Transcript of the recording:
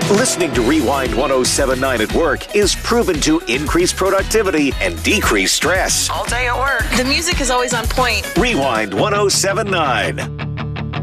Listening to Rewind 1079 at work is proven to increase productivity and decrease stress. All day at work. The music is always on point. Rewind 1079.